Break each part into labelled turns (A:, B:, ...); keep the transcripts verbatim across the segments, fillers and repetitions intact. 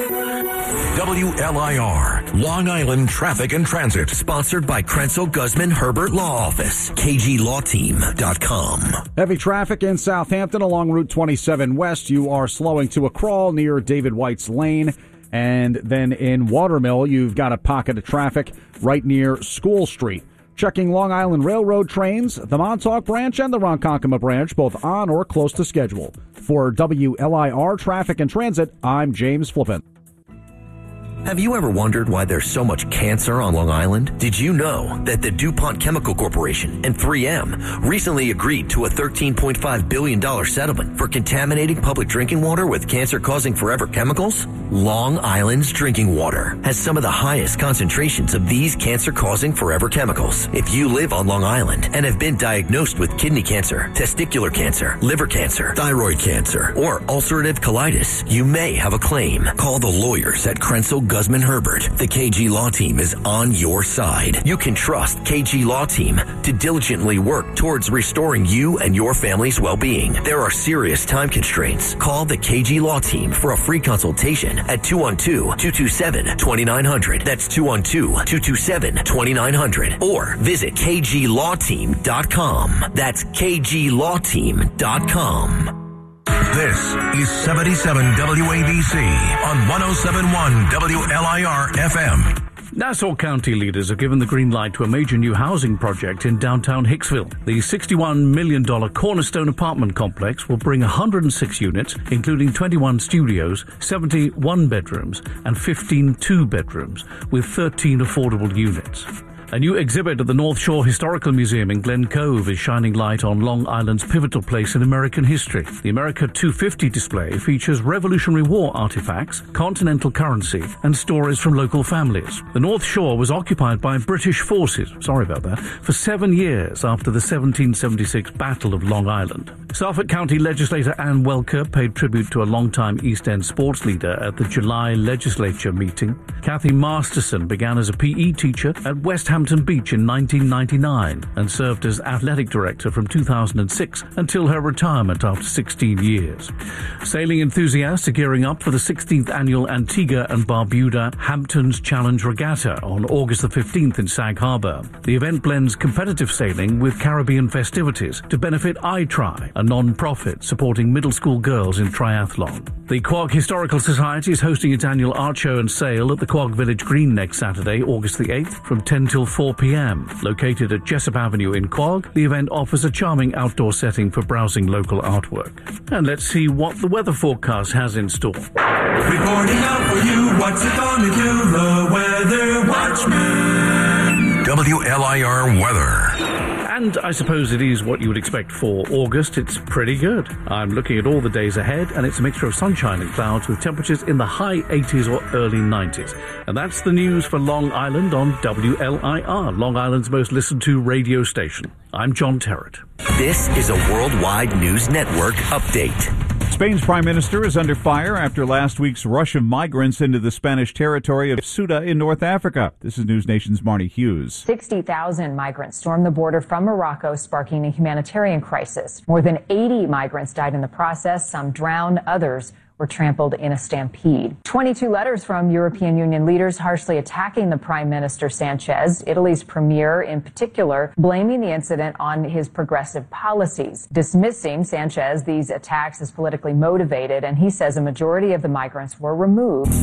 A: W L I R, Long Island Traffic and Transit, sponsored by Krenzel Guzman Herbert Law Office, K G law team dot com.
B: Heavy traffic in Southampton along Route twenty-seven West. You are slowing to a crawl near David White's Lane. And then in Watermill, you've got a pocket of traffic right near School Street. Checking Long Island Railroad trains, the Montauk branch and the Ronkonkoma branch, both on or close to schedule. For W L I R Traffic and Transit, I'm James Flippin.
A: Have you ever wondered why there's so much cancer on Long Island? Did you know that the DuPont Chemical Corporation and three M recently agreed to a thirteen point five billion dollars settlement for contaminating public drinking water with cancer-causing forever chemicals? Long Island's drinking water has some of the highest concentrations of these cancer-causing forever chemicals. If you live on Long Island and have been diagnosed with kidney cancer, testicular cancer, liver cancer, thyroid cancer, or ulcerative colitis, you may have a claim. Call the lawyers at Krenzel Guzman Herbert. The K G Law Team is on your side. You can trust K G Law Team to diligently work towards restoring you and your family's well-being. There are serious time constraints. Call the K G Law Team for a free consultation at two one two, two two seven, two nine zero zero. That's two one two, two two seven, two nine zero zero. Or visit K G law team dot com. That's K G law team dot com.
C: This is seventy-seven W A B C on one oh seven point one W L I R F M.
D: Nassau County leaders have given the green light to a major new housing project in downtown Hicksville. The sixty-one million dollars Cornerstone apartment complex will bring one hundred six units, including twenty-one studios, seventy-one bedrooms, and fifteen two-bedrooms, with thirteen affordable units. A new exhibit at the North Shore Historical Museum in Glen Cove is shining light on Long Island's pivotal place in American history. The America two fifty display features Revolutionary War artifacts, continental currency, and stories from local families. The North Shore was occupied by British forces, sorry about that, for seven years after the seventeen seventy-six Battle of Long Island. Suffolk County legislator Ann Welker paid tribute to a longtime East End sports leader at the July legislature meeting. Kathy Masterson began as a P E teacher at West Ham Beach in nineteen ninety-nine and served as athletic director from two thousand six until her retirement after sixteen years. Sailing enthusiasts are gearing up for the sixteenth annual Antigua and Barbuda Hamptons Challenge Regatta on August the fifteenth in Sag Harbor. The event blends competitive sailing with Caribbean festivities to benefit iTry, a non-profit supporting middle school girls in triathlon. The Quogue Historical Society is hosting its annual art show and sale at the Quogue Village Green next Saturday, August the eighth, from ten till four p.m. Located at Jessup Avenue in Quogue, the event offers a charming outdoor setting for browsing local artwork. And let's see what the weather forecast has in store.
E: Reporting out for you, what's it gonna do? The Weather Watchman.
C: W L I R weather.
D: And I suppose it is what you would expect for August. It's pretty good. I'm looking at all the days ahead, and it's a mixture of sunshine and clouds with temperatures in the high eighties or early nineties. And that's the news for Long Island on W L I R, Long Island's most listened to radio station. I'm John Terrett.
A: This is a Worldwide News Network update.
F: Spain's prime minister is under fire after last week's rush of migrants into the Spanish territory of Ceuta in North Africa. This is News Nation's Marnie Hughes.
G: sixty thousand migrants stormed the border from Morocco, sparking a humanitarian crisis. More than eighty migrants died in the process. Some drowned, others were trampled in a stampede. twenty-two letters from European Union leaders harshly attacking the Prime Minister Sanchez, Italy's premier in particular, blaming the incident on his progressive policies, dismissing Sanchez these attacks as politically motivated, and he says a majority of the migrants were removed.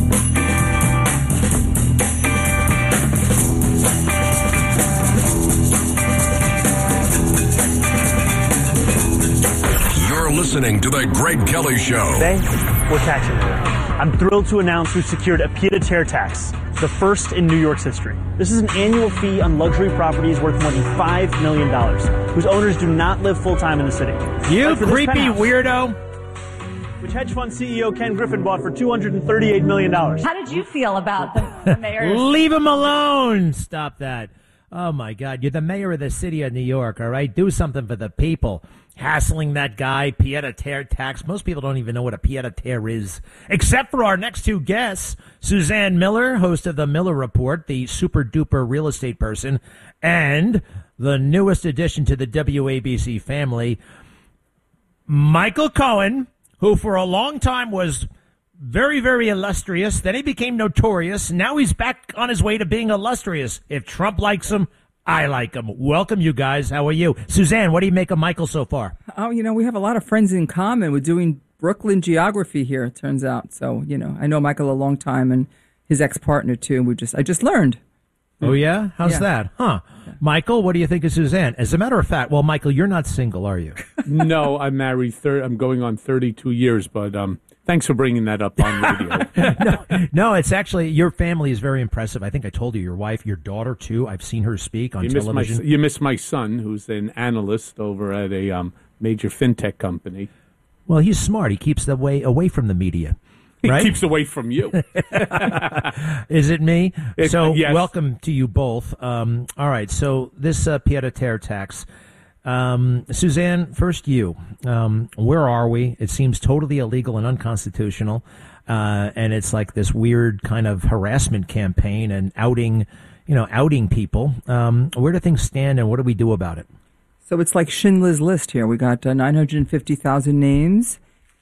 C: Listening to The Greg Kelly Show.
H: Today, we're taxing you. I'm thrilled to announce we've secured a pied-à-terre tax, the first in New York's history. This is an annual fee on luxury properties worth more than five million dollars, whose owners do not live full-time in the city.
I: You like creepy weirdo!
H: Which hedge fund C E O Ken Griffin bought for two hundred thirty-eight million dollars.
J: How did you feel about the, the mayor?
I: Leave him alone! Stop that. Oh, my God. You're the mayor of the city of New York, all right? Do something for the people. Hassling that guy, pied-à-terre tax. Most people don't even know what a pied-à-terre is, except for our next two guests, Suzanne Miller, host of the Miller Report, the super-duper real estate person, and the newest addition to the W A B C family, Michael Cohen, who for a long time was very, very illustrious. Then he became notorious. Now he's back on his way to being illustrious. If Trump likes him, I like him. Welcome, you guys. How are you? Suzanne, what do you make of Michael so far?
K: Oh, you know, we have a lot of friends in common. We're doing Brooklyn geography here, it turns out. So, you know, I know Michael a long time and his ex-partner, too. And we just, I just learned.
I: Oh, yeah? How's
K: Yeah.
I: that? Huh. Michael, what do you think of Suzanne? As a matter of fact, well, Michael, you're not single, are you?
L: No, I'm married. Thir- I'm going on thirty-two years, but um, thanks for bringing that up on radio.
I: no, no, it's actually, your family is very impressive. I think I told you, your wife, your daughter, too. I've seen her speak on
L: you miss my
I: television.
L: you miss my son, who's an analyst over at a um, major fintech company.
I: Well, he's smart. He keeps the way away from the media.
L: He
I: Right?
L: keeps away from you.
I: Is it me?
L: It-
I: so
L: yes.
I: welcome to you both. Um, all right. So this uh, pied-à-terre tax. Um, Suzanne, first you. Um, where are we? It seems totally illegal and unconstitutional. Uh, and it's like this weird kind of harassment campaign and outing, you know, outing people. Um, where do things stand and what do we do about it?
K: So it's like Schindler's List here. We got uh, nine hundred fifty thousand names.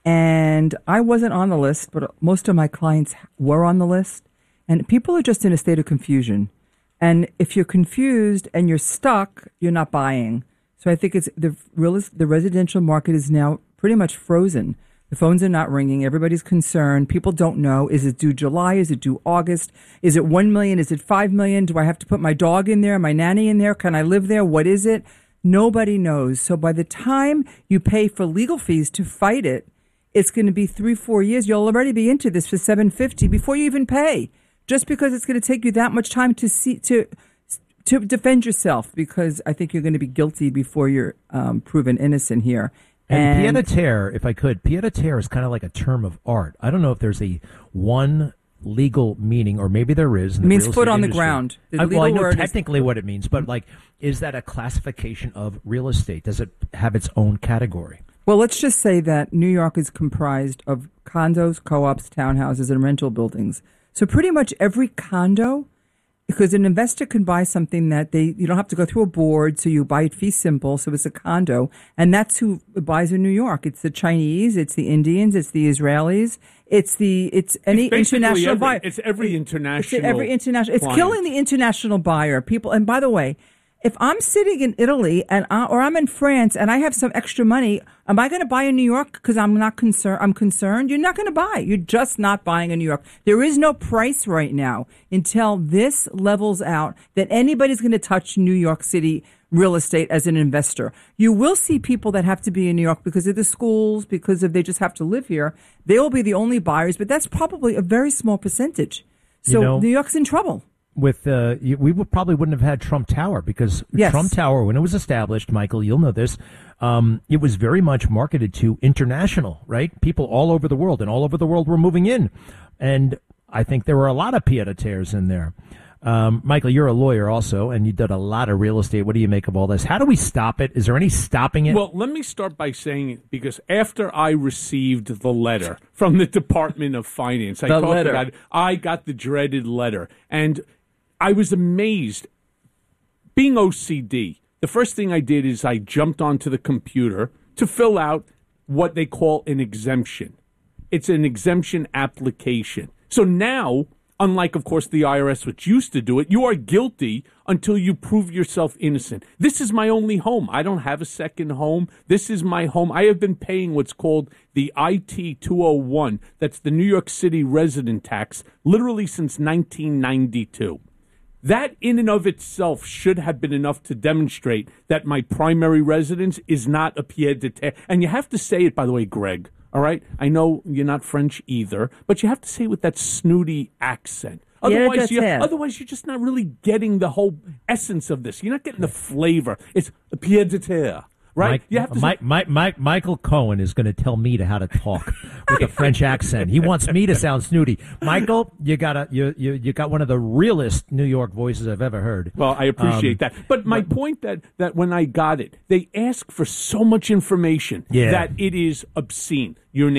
K: And I wasn't on the list, but most of my clients were on the list. And people are just in a state of confusion. And if you're confused and you're stuck, you're not buying. So I think it's the real the residential market is now pretty much frozen. The phones are not ringing. Everybody's concerned. People don't know. Is it due July? Is it due August? Is it one million? Is it five million? Do I have to put my dog in there, my nanny in there? Can I live there? What is it? Nobody knows. So by the time you pay for legal fees to fight it, it's going to be three, four years. You'll already be into this for seven hundred fifty dollars before you even pay, just because it's going to take you that much time to see to to defend yourself. Because I think you're going to be guilty before you're um, proven innocent here.
I: And, and pied-à-terre, if I could, pied-à-terre is kind of like a term of art. I don't know if there's a one legal meaning, or maybe there is. In
K: It
I: the
K: means
I: real
K: foot
I: estate
K: on the
I: industry.
K: ground. The
I: I, well, I
K: legal
I: know
K: word is-
I: technically what it means, but like, is that a classification of real estate? Does it have its own category?
K: Well, let's just say that New York is comprised of condos, co-ops, townhouses, and rental buildings. So pretty much every condo, because an investor can buy something that they you don't have to go through a board, so you buy it fee simple, so it's a condo, and that's who buys in New York. It's the Chinese, it's the Indians, it's the Israelis, it's the it's any
L: It's basically
K: international
L: every-
K: buyer.
L: it's every international
K: It's every international. It's
L: client.
K: killing the international buyer. People, and by the way, if I'm sitting in Italy and I, or I'm in France and I have some extra money, am I going to buy in New York because I'm not concerned? I'm concerned. You're not going to buy. You're just not buying in New York. There is no price right now until this levels out that anybody's going to touch New York City real estate as an investor. You will see people that have to be in New York because of the schools, because of they just have to live here. They will be the only buyers, but that's probably a very small percentage. So
I: You know-
K: New York's in trouble.
I: With uh, you, we would probably wouldn't have had Trump Tower because
K: Yes.
I: Trump Tower, when it was established, Michael, you'll know this, um, it was very much marketed to international, right? People all over the world, and all over the world were moving in, and I think there were a lot of pied-à-terres in there. Um, Michael, you're a lawyer also, and you did a lot of real estate. What do you make of all this? How do we stop it? Is there any stopping it?
L: Well, let me start by saying it, because after I received the letter from the Department of Finance, I
K: The
L: talked
K: letter.
L: about it, I got the dreaded letter, and I was amazed. Being O C D, the first thing I did is I jumped onto the computer to fill out what they call an exemption. It's an exemption application. So now, unlike, of course, the I R S, which used to do it, you are guilty until you prove yourself innocent. This is my only home. I don't have a second home. This is my home. I have been paying what's called the I T two oh one. That's the New York City resident tax, literally since nineteen ninety-two. That in and of itself should have been enough to demonstrate that my primary residence is not a pied-à-terre. And you have to say it, by the way, Greg, all right? I know you're not French either, but you have to say it with that snooty accent. Otherwise, you,
K: Pied-à-terre.
L: otherwise, you're just not really getting the whole essence of this. You're not getting the flavor. It's a pied-à-terre, right?
I: Mike,
L: you have to
I: Mike,
L: say,
I: Mike, Mike, Michael Cohen is going to tell me to how to talk with a French accent. He wants me to sound snooty. Michael, you got a you you you got one of the realest New York voices I've ever heard.
L: Well, I appreciate
I: Um,
L: that. But my point that, that when I got it, they ask for so much information
I: Yeah.
L: that it is obscene. Your name?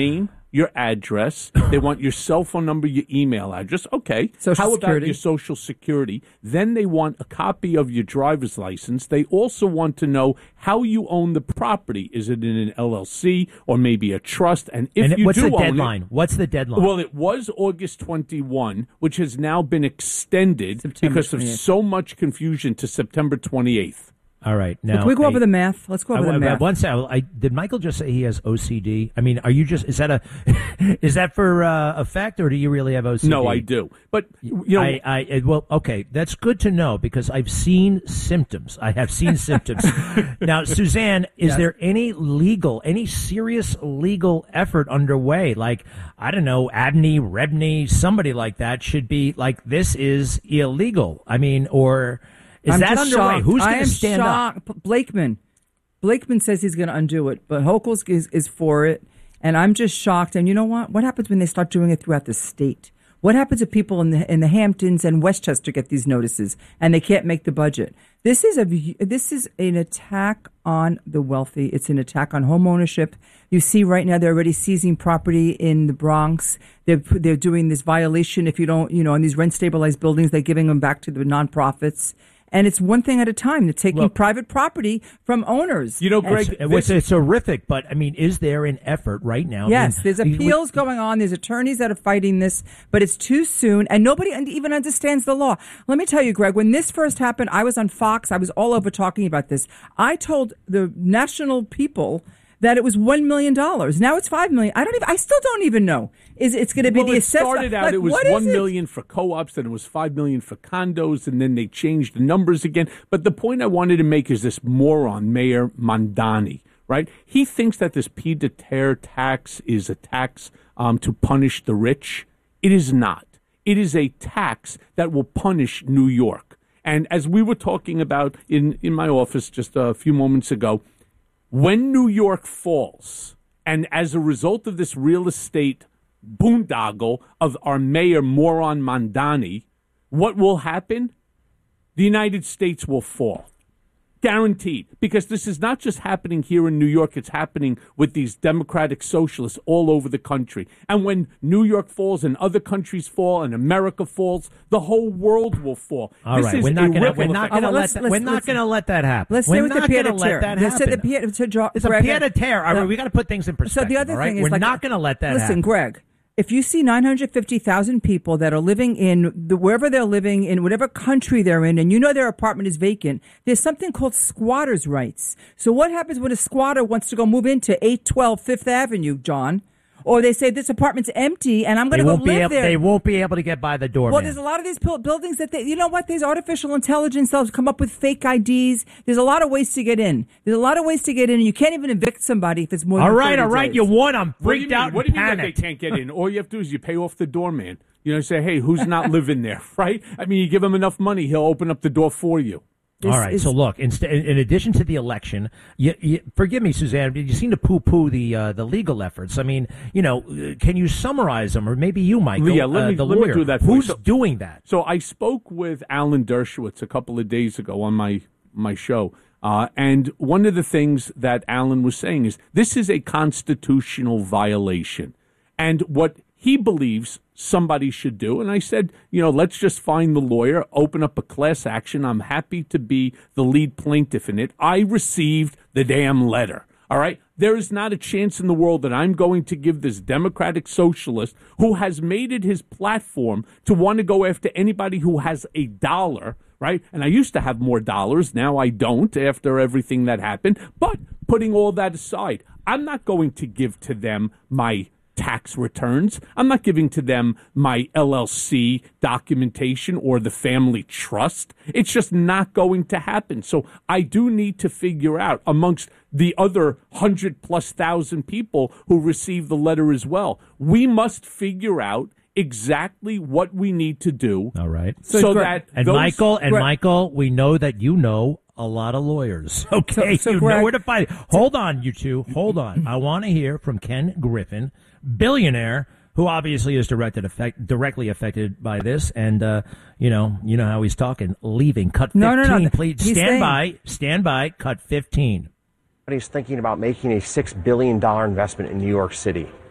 L: your address. They want your cell phone number, your email address. Okay.
K: Social
L: How
K: Security.
L: about your Social Security? Then they want a copy of your driver's license. They also want to know how you own the property. Is it in an L L C or maybe a trust? And if
I: and
L: you
I: what's
L: do
I: the
L: own
I: deadline?
L: it,
I: What's the deadline?
L: well, it was August twenty-first, which has now been extended
K: September
L: because of
K: twenty-eighth.
L: so much confusion to September twenty-eighth.
I: All right. Now,
K: Can we go over
I: hey,
K: the math? Let's go over
I: I,
K: the
I: I,
K: math.
I: One second. I, did Michael just say he has O C D? I mean, are you just, is that a, is that for uh, effect, or do you really have O C D?
L: No, I do. But, you know.
I: I, I, well, okay, that's good to know because I've seen symptoms. I have seen symptoms. Now, Suzanne, is
K: Yes.
I: there any legal, any serious legal effort underway? Like, I don't know, Abney, Rebney, somebody like that should be like, this is illegal. I mean, or is
K: I'm
I: that
K: just
I: underway?
K: shocked.
I: Who's
K: I
I: going
K: am
I: to stand up?
K: shocked. Blakeman. Blakeman says he's going to undo it, but Hochul's is, is for it. And I'm just shocked. And you know what? What happens when they start doing it throughout the state? What happens if people in the in the Hamptons and Westchester get these notices and they can't make the budget? This is a this is an attack on the wealthy. It's an attack on home ownership. You see right now they're already seizing property in the Bronx. They're they're doing this violation if you don't, you know, in these rent stabilized buildings, they're giving them back to the nonprofits. And it's one thing at a time. They're taking
I: Look,
K: private property from owners.
L: You know, Greg,
I: It's, it's, it's horrific, but I mean, is there an effort right now?
K: Yes,
I: I mean,
K: there's
I: we-
K: appeals going on. There's attorneys that are fighting this, but it's too soon, and nobody un- even understands the law. Let me tell you, Greg, when this first happened, I was on Fox. I was all over talking about this. I told the national people that it was one million dollars. Now it's five million dollars. I don't even, I still don't even know. Is it's going to be
L: well,
K: the
L: it
K: assessment?
L: started out
K: like,
L: it was
K: what is
L: one
K: it?
L: million for co-ops, then it was five million for condos, and then they changed the numbers again. But the point I wanted to make is this moron, Mayor Mondani, right? He thinks that this pied-à-terre tax is a tax um, to punish the rich. It is not. It is a tax that will punish New York. And as we were talking about in, in my office just a few moments ago, when New York falls, and as a result of this real estate boondoggle of our mayor, moron Mondani, what will happen? The United States will fall. Guaranteed. Because this is not just happening here in New York, it's happening with these democratic socialists all over the country. And when New York falls and other countries fall and America falls, the whole world will fall.
I: All
L: this
I: right,
L: is
I: we're
L: a
I: not going to
L: ripple
I: we're not
L: effect.
I: going to
K: Oh,
I: let
K: let's-
I: that,
K: let's-
I: we're not
K: let's-
I: going to let that happen.
K: Let's
I: we're
K: stay with the
I: not going to let
K: pied-à-terre.
I: that
K: They said
I: happen.
K: the pied- to draw-
I: It's a
K: Greg,
I: pied-à-terre. All
K: the-
I: right, we got to put things in perspective.
K: So the other
I: all right?
K: thing is,
I: we're
K: like,
I: not going to let that
K: listen,
I: happen.
K: Greg, if you see nine hundred fifty thousand people that are living in the, wherever they're living in, whatever country they're in, and you know their apartment is vacant, there's something called squatters' rights. So what happens when a squatter wants to go move into eight twelve Fifth Avenue, John? Or they say this apartment's empty and I'm going
I: They
K: to go
I: won't be
K: live
I: able.
K: there.
I: They won't be able to get by the door.
K: Well,
I: man.
K: there's a lot of these pil- buildings that they, you know what? There's artificial intelligence. They'll come up with fake I Ds. There's a lot of ways to get in. There's a lot of ways to get in, and you can't even evict somebody if it's more
I: all
K: than
I: right,
K: thirty
I: all right.
K: days.
I: You won. I'm
L: What do you
I: freaked
L: mean?
I: out.
L: What do you
I: and
L: mean that
I: panicked.
L: they can't get in? All you have to do is you pay off the doorman. You know, say, hey, who's not living there, right? I mean, you give him enough money, he'll open up the door for you.
K: This
I: All right.
K: is-
I: So look, in, in addition to the election, you, you, forgive me, Suzanne. You seem to poo-poo the uh, the legal efforts. I mean, you know, uh, can you summarize them, or maybe you, Michael,
L: Yeah, let
I: uh,
L: me-
I: the
L: let me
I: lawyer,
L: do that for you.
I: who's
L: So-
I: doing that?
L: So I spoke with Alan Dershowitz a couple of days ago on my my show, uh, and one of the things that Alan was saying is this is a constitutional violation, and what he believes somebody should do. And I said, you know, let's just find the lawyer, open up a class action. I'm happy to be the lead plaintiff in it. I received the damn letter. All right. There is not a chance in the world that I'm going to give this democratic socialist who has made it his platform to want to go after anybody who has a dollar, right? And I used to have more dollars. Now I don't after everything that happened. But putting all that aside, I'm not going to give to them my tax returns. I'm not giving to them my L L C documentation or the family trust. It's just not going to happen. So I do need to figure out amongst the other hundred plus thousand people who received the letter as well, we must figure out exactly what we need to do.
I: All right.
L: So,
K: So,
L: that
I: And
L: those-
I: Michael, and
K: Greg-
I: Michael, we know that you know a lot of lawyers. Okay,
K: So- so
I: you
K: Greg-
I: know where to find it. Hold on, you two. Hold on. I want to hear from Ken Griffin, billionaire, who obviously is directed effect, directly affected by this, and uh, you know, you know how he's talking. Leaving. Cut fifteen,
K: No, no, no.
I: please.
K: He's
I: Stand
K: saying-
I: by. Stand by. Cut fifteen.
M: He's thinking about making a six billion dollars investment in New York City.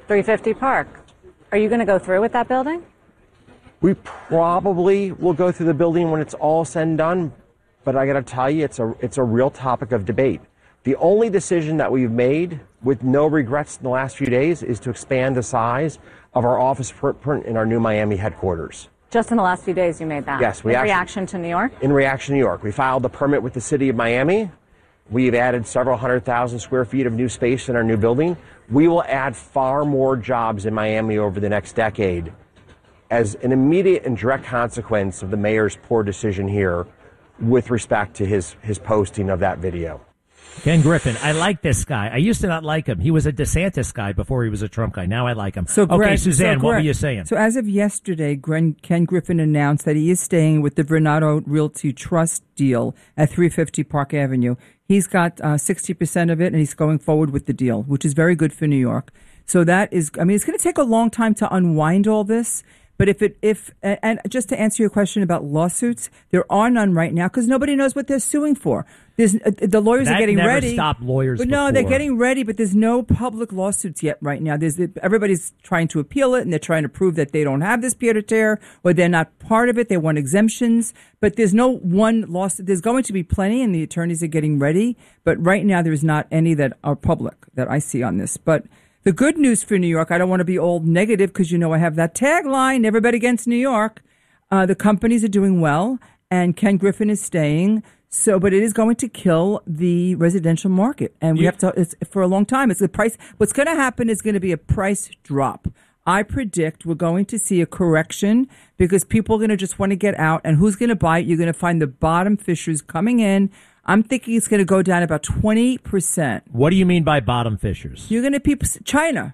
J: three fifty Park. Are you going to go through with that building?
M: We probably will go through the building when it's all said and done, but I got to tell you, it's a it's a real topic of debate. The only decision that we've made with no regrets in the last few days is to expand the size of our office footprint in our new Miami headquarters.
J: Just in the last few days you made that?
M: Yes. We
J: in
M: actually,
J: reaction to New York?
M: In reaction to New York. We filed the permit with the city of Miami. We've added several hundred thousand square feet of new space in our new building. We will add far more jobs in Miami over the next decade as an immediate and direct consequence of the mayor's poor decision here with respect to his, his posting of that video.
I: Ken Griffin, I like this guy. I used to not like him. He was a DeSantis guy before he was a Trump guy. Now I like him.
K: So,
I: okay,
K: Greg,
I: Suzanne,
K: so
I: what were
K: Greg,
I: you saying?
K: So as of yesterday, Gren, Ken Griffin announced that he is staying with the Vernado Realty Trust deal at three fifty Park Avenue. He's got uh, sixty percent of it, and he's going forward with the deal, which is very good for New York. So that is, I mean, it's going to take a long time to unwind all this. But if it, if, and just to answer your question about lawsuits, there are none right now because nobody knows what they're suing for. There's, uh, the lawyers
I: that
K: are getting
I: never
K: ready.
I: Stopped lawyers.
K: But no,
I: before.
K: they're getting ready, but there's no public lawsuits yet right now. There's everybody's trying to appeal it, and they're trying to prove that they don't have this pied-à-terre or they're not part of it. They want exemptions, but there's no one lawsuit. There's going to be plenty, and the attorneys are getting ready. But right now, there's not any that are public that I see on this. But the good news for New York, I don't want to be all negative because, you know, I have that tagline, never bet against New York. Uh, the companies are doing well, and Ken Griffin is staying. So, but it is going to kill the residential market. And we
L: Yeah.
K: have to, it's, for a long time, it's the price. What's going to happen is going to be a price drop. I predict we're going to see a correction because people are going to just want to get out. And who's going to buy it? You're going to find the bottom fishers coming in. I'm thinking it's going to go down about twenty percent.
I: What do you mean by bottom fishers?
K: You're going to people, China,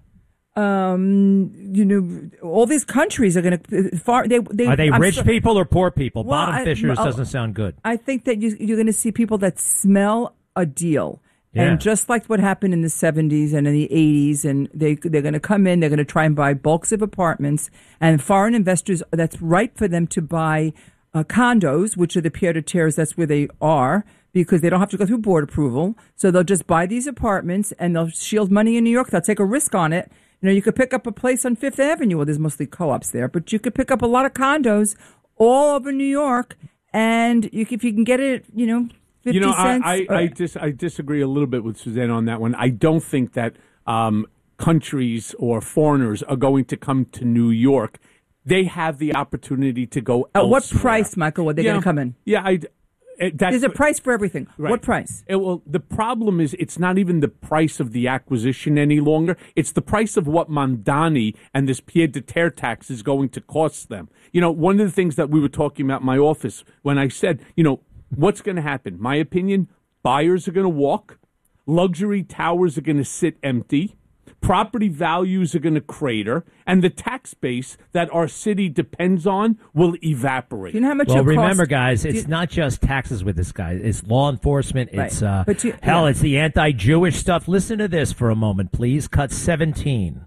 K: um, you know, all these countries are going to far. They, they
I: are they
K: I'm
I: rich
K: so,
I: people or poor people?
K: Well,
I: bottom
K: I-
I: fishers
K: oh,
I: doesn't sound good.
K: I think that you, you're going to see people that smell a deal.
I: Yeah.
K: And just like what happened in the seventies and in the eighties, and they, they're going to come in, they're going to try and buy bulks of apartments, and foreign investors, that's right for them to buy uh, condos, which are the pied-à-terres, that's where they are, because they don't have to go through board approval. So they'll just buy these apartments, and they'll shield money in New York. They'll take a risk on it. You know, you could pick up a place on Fifth Avenue. Well, there's mostly co-ops there, but you could pick up a lot of condos all over New York, and you, if you can get it, you know, fifty
L: You know,
K: cents.
L: I I, I, dis- I disagree a little bit with Suzanne on that one. I don't think that um, countries or foreigners are going to come to New York. They have the opportunity to go
K: At what
L: elsewhere.
K: price, Michael, are they
L: Yeah,
K: going to come in?
L: Yeah, I. It, that's,
K: There's a price for everything.
L: Right.
K: What price?
L: It, well, the problem is it's not even the price of the acquisition any longer. It's the price of what Mamdani and this pied-à-terre tax is going to cost them. You know, one of the things that we were talking about in my office when I said, you know, what's going to happen? My opinion, buyers are going to walk. Luxury towers are going to sit empty. Property values are going to crater, and the tax base that our city depends on will evaporate.
K: You know how much
I: well,
K: it
I: remember,
K: costs?
I: guys, it's
K: you,
I: not just taxes with this guy. It's law enforcement. It's
K: Right.
I: uh,
K: But you-
I: hell,
K: yeah.
I: it's the anti-Jewish stuff. Listen to this for a moment, please. Cut seventeen.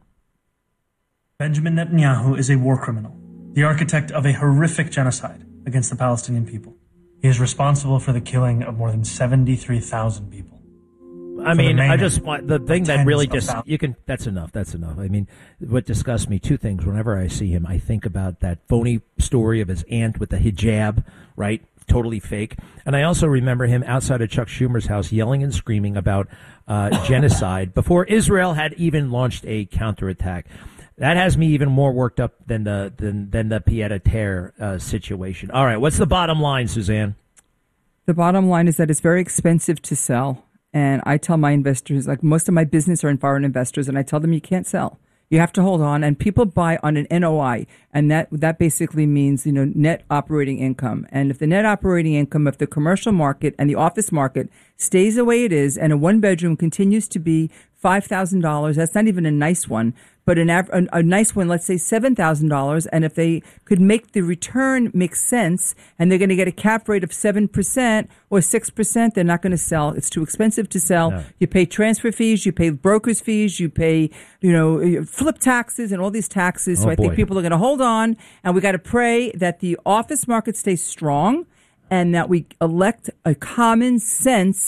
N: Benjamin Netanyahu is a war criminal, the architect of a horrific genocide against the Palestinian people. He is responsible for the killing of more than seventy-three thousand people.
I: I
N: For the
I: mean, I
N: maiming
I: just want the thing that
N: tens
I: really
N: of
I: just
N: thousands.
I: you can. That's enough. That's enough. I mean, what disgusts me? Two things. Whenever I see him, I think about that phony story of his aunt with the hijab, right? Totally fake. And I also remember him outside of Chuck Schumer's house yelling and screaming about uh, genocide before Israel had even launched a counterattack. That has me even more worked up than the than than the pied-à-terre uh, situation. All right, what's the bottom line, Suzanne?
K: The bottom line is that it's very expensive to sell. And I tell my investors, like most of my business are in foreign investors, and I tell them you can't sell. You have to hold on. And people buy on an N O I. And that, that basically means, you know, net operating income. And if the net operating income of the commercial market and the office market stays the way it is, and a one bedroom continues to be five thousand dollars, that's not even a nice one, but an av- a, a nice one, let's say seven thousand dollars. And if they could make the return make sense, and they're going to get a cap rate of seven percent or six percent, they're not going to sell. It's too expensive to sell.
I: No.
K: You pay transfer fees, you pay broker's fees, you pay, you know, flip taxes and all these taxes. So
I: Oh,
K: I think
I: boy.
K: people are going to hold on, and we got to pray that the office market stays strong and that we elect a common sense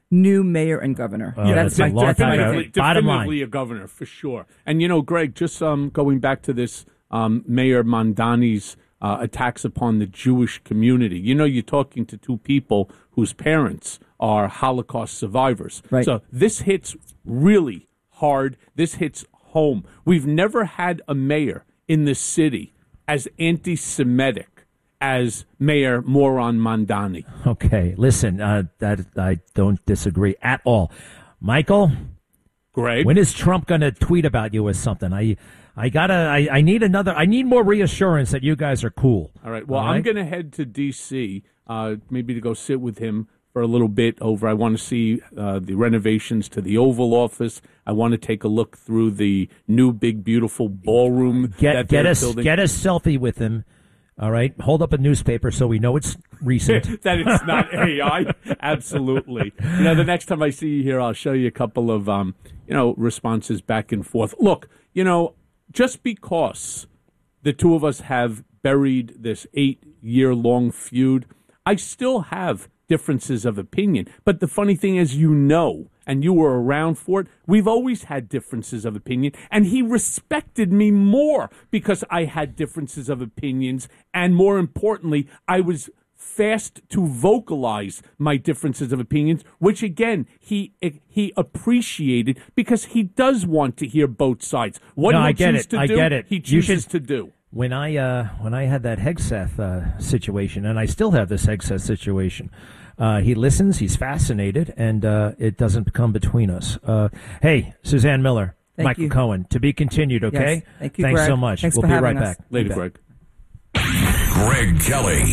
K: new mayor and governor.
I: Oh,
K: that's
I: that's
K: my
I: a long time
L: Definitely,
I: ago. Bottom line.
L: definitely a governor, for sure. And, you know, Greg, just um, going back to this um, Mayor Mondani's uh, attacks upon the Jewish community. You know, you're talking to two people whose parents are Holocaust survivors.
K: Right.
L: So this hits really hard. This hits home. We've never had a mayor in the city as anti-Semitic as Mayor Moran Mondani.
I: Okay, listen, uh, that I don't disagree at all. Michael,
L: Greg,
I: when is Trump going to tweet about you or something? I, I gotta, I, I need another. I need more reassurance that you guys are cool.
L: All right. Well,
I: All
L: I'm
I: right?
L: going to head to D C, uh, maybe to go sit with him for a little bit over. I want to see uh, the renovations to the Oval Office. I want to take a look through the new, big, beautiful ballroom
I: Get
L: that
I: get
L: they're
I: us
L: building.
I: get a selfie with him. All right, hold up a newspaper so we know it's recent.
L: That it's not A I. Absolutely. You know, the next time I see you here, I'll show you a couple of, um, you know, responses back and forth. Look, you know, just because the two of us have buried this eight-year-long feud, I still have differences of opinion. But the funny thing is, you know, and you were around for it, we've always had differences of opinion, and he respected me more because I had differences of opinions, and more importantly, I was fast to vocalize my differences of opinions, which again he he appreciated because he does want to hear both sides. What
I: No,
L: he
I: I get
L: chooses
I: it.
L: to
I: I
L: do,
I: get it.
L: he
I: You
L: chooses
I: should-
L: to do.
I: When I uh, when I had that Hegseth uh, situation, and I still have this Hegseth situation, uh, he listens, he's fascinated, and uh, it doesn't come between us. Uh, hey, Suzanne Miller,
K: Thank
I: Michael
K: you.
I: Cohen, to be continued, okay?
K: Yes. Thank you,
I: Thanks
K: Greg.
I: so much.
K: Thanks
I: we'll
K: for
I: be
K: having
I: right
K: us.
I: back.
L: Later,
I: You bet.
L: Greg.
C: Greg Kelly.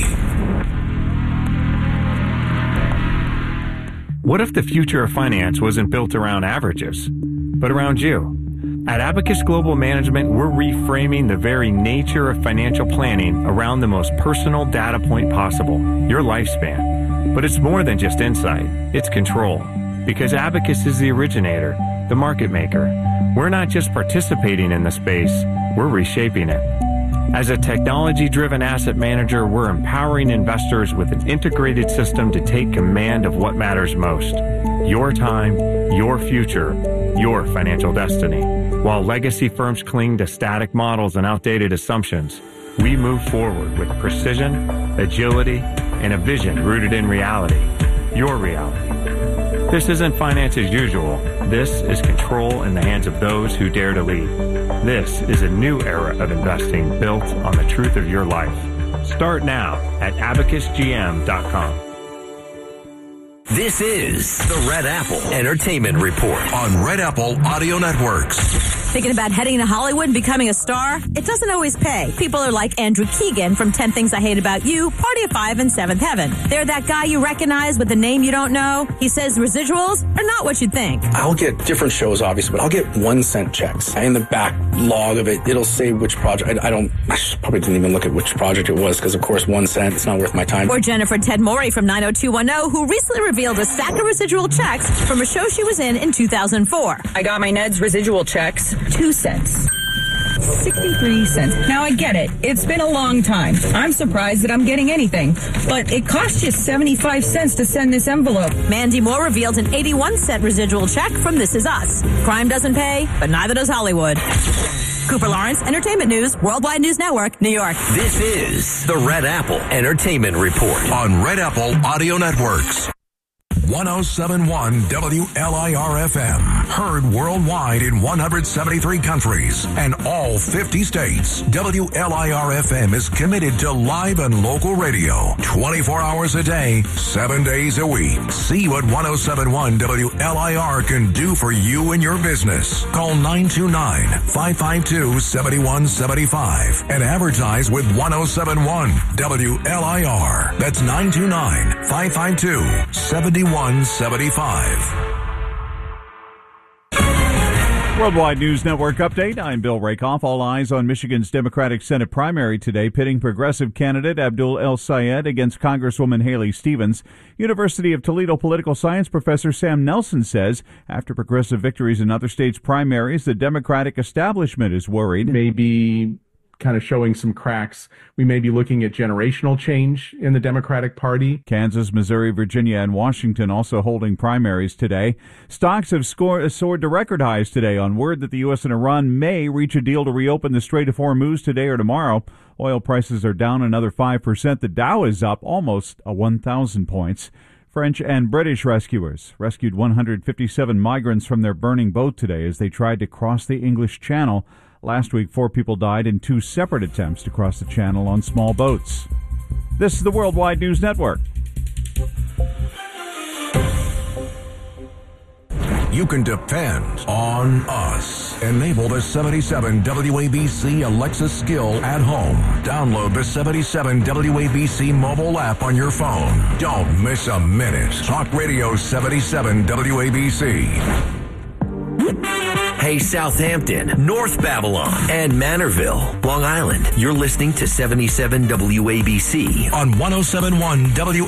O: What if the future of finance wasn't built around averages, but around you? At Abacus Global Management, we're reframing the very nature of financial planning around the most personal data point possible, your lifespan. But it's more than just insight, it's control. Because Abacus is the originator, the market maker. We're not just participating in the space, we're reshaping it. As a technology-driven asset manager, we're empowering investors with an integrated system to take command of what matters most. Your time, your future, your financial destiny. While legacy firms cling to static models and outdated assumptions, we move forward with precision, agility, and a vision rooted in reality. Your reality. This isn't finance as usual. This is control in the hands of those who dare to lead. This is a new era of investing built on the truth of your life. Start now at abacus g m dot com.
A: This is the Red Apple Entertainment Report
C: on Red Apple Audio Networks.
P: Thinking about heading to Hollywood and becoming a star? It doesn't always pay. People are like Andrew Keegan from ten Things I Hate About You, Party of Five, and Seventh Heaven. They're that guy you recognize with a name you don't know. He says residuals are not what you think.
Q: I'll get different shows, obviously, but I'll get one cent checks. In the back log of it, it'll say which project. I, I don't, I probably didn't even look at which project it was because, of course, one cent, it's not worth my time.
P: Or Jennifer Ted Morey from nine oh two one oh, who recently revealed a stack of residual checks from a show she was in in two thousand four.
R: I got my Ned's residual checks, two cents. sixty-three cents. Now I get it. It's been a long time. I'm surprised that I'm getting anything. But it cost you seventy-five cents to send this envelope.
P: Mandy Moore revealed an eighty-one cent residual check from This Is Us. Crime doesn't pay, but neither does Hollywood. Cooper Lawrence, Entertainment News, Worldwide News Network, New York.
A: This is the Red Apple Entertainment Report
C: on Red Apple Audio Networks. one oh seven point one W L I R F M. Heard worldwide in one hundred seventy-three countries and all fifty states. W L I R F M is committed to live and local radio twenty-four hours a day, seven days a week. See what one oh seven point one W L I R can do for you and your business. Call nine two nine, five five two, seven one seven five and advertise with one oh seven point one W L I R. That's nine two nine, five five two, seven one seven five.
F: Worldwide News Network update. I'm Bill Rakoff. All eyes on Michigan's Democratic Senate primary today, pitting progressive candidate Abdul El Sayed against Congresswoman Haley Stevens. University of Toledo political science professor Sam Nelson says after progressive victories in other states' primaries, the Democratic establishment is worried.
S: Maybe kind of showing some cracks. We may be looking at generational change in the Democratic Party.
F: Kansas, Missouri, Virginia, and Washington also holding primaries today. Stocks have scored, soared to record highs today on word that the U S and Iran may reach a deal to reopen the Strait of Hormuz today or tomorrow. Oil prices are down another five percent. The Dow is up almost a one thousand points. French and British rescuers rescued one hundred fifty-seven migrants from their burning boat today as they tried to cross the English Channel. Last week, four people died in two separate attempts to cross the channel on small boats. This is the Worldwide News Network.
C: You can depend on us. Enable the seventy-seven W A B C Alexa skill at home. Download the seventy-seven W A B C mobile app on your phone. Don't miss a minute. Talk Radio seventy-seven W A B C.
A: Hey, Southampton, North Babylon, and Manorville, Long Island. You're listening to seventy-seven W A B C
C: on one oh seven point one W